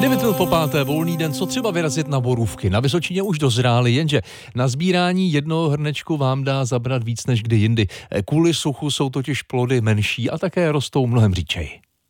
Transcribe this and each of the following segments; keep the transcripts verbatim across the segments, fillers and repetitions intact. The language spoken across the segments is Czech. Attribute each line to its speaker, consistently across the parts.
Speaker 1: devět minut po páté, volný den, co třeba vyrazit na borůvky. Na Vysočině už dozrály, jenže na sbírání jednoho hrnečku vám dá zabrat víc než kdy jindy. Kvůli suchu jsou totiž plody menší a také rostou mnohem říčeji.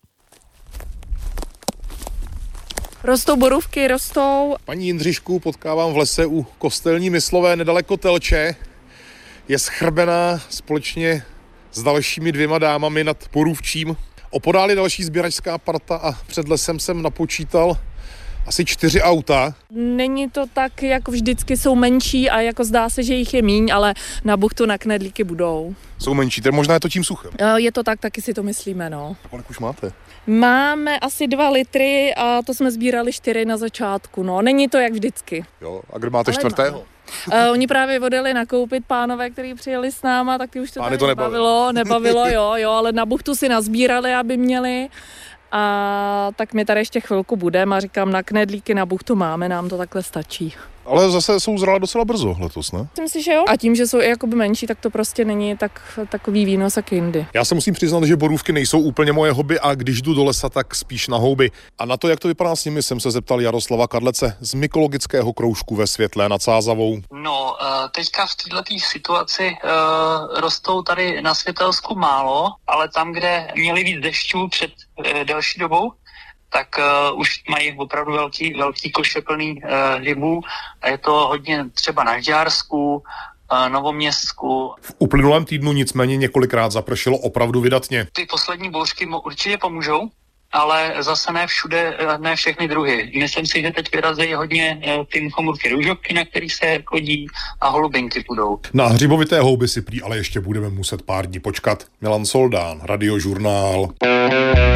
Speaker 2: Rostou borůvky, rostou.
Speaker 3: Paní Jindřišku potkávám v lese u Kostelní Myslové nedaleko Telče. Je schrbená společně s dalšími dvěma dámami nad Borůvčím. Opodál je další sběračská parta a před lesem jsem napočítal asi čtyři auta.
Speaker 2: Není to tak, jako vždycky jsou menší a jako zdá se, že jich je míň, ale na buchtu na knedlíky budou.
Speaker 3: Jsou menší, tak možná je to tím suchem.
Speaker 2: Je to tak, taky si to myslíme, no.
Speaker 3: Kolik už máte?
Speaker 2: Máme asi dva litry a to jsme sbírali čtyři na začátku, no. Není to jak vždycky.
Speaker 3: Jo, a kde máte ale čtvrtého?
Speaker 2: Uh, oni právě odjeli nakoupit pánové, kteří přijeli s náma, tak ty už to
Speaker 3: Pány
Speaker 2: tady
Speaker 3: to
Speaker 2: nebavilo, nebavilo, jo, jo, ale na buchtu si nazbírali, aby měli. A tak my tady ještě chvilku budeme a říkám, na knedlíky na buchtu máme, nám to takhle stačí.
Speaker 3: Ale zase jsou zrala docela brzo letos, ne?
Speaker 2: Myslím si, že jo. A tím, že jsou i jakoby menší, tak to prostě není tak, takový výnos jak jindy.
Speaker 3: Já se musím přiznat, že borůvky nejsou úplně moje hobby a když jdu do lesa, tak spíš na houby. A na to, jak to vypadá s nimi, jsem se zeptal Jaroslava Kadlece z mykologického kroužku ve Světlé nad Sázavou.
Speaker 4: No, teďka v této situaci uh, rostou tady na Světelsku málo, ale tam, kde měli víc dešťů před uh, delší dobou, tak uh, už mají opravdu velký, velký koše plný uh, hřibů a je to hodně třeba na Žďársku, uh, Novoměstsku.
Speaker 3: V uplynulém týdnu nicméně několikrát zapršelo opravdu vydatně.
Speaker 4: Ty poslední bouřky mu určitě pomůžou, ale zase ne všude, ne všechny druhy. Myslím si, že teď vyrazí hodně uh, ty muchomorky růžovky, na který se chodí a holubinky půjdou.
Speaker 3: Na hřibovité houby si prý ale ještě budeme muset pár dní počkat. Milan Soldán, Radiožurnál.